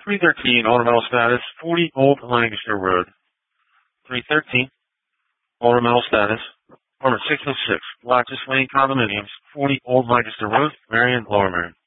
313, ornamental status, 40 Old Lancaster Road. 313, ornamental status, apartment 606, Lotus Lane Condominiums, 40 Old Lancaster Road, Marion, Lower Marion.